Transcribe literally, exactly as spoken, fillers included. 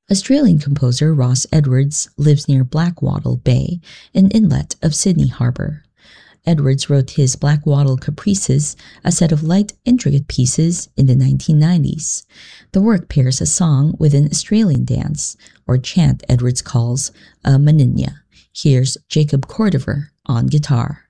Australian composer Ross Edwards lives near Blackwattle Bay, an inlet of Sydney Harbour. Edwards wrote his Blackwattle Caprices, a set of light, intricate pieces, in the nineteen nineties. The work pairs a song with an Australian dance, or chant Edwards calls a maninya. Here's Jacob Cordover on guitar.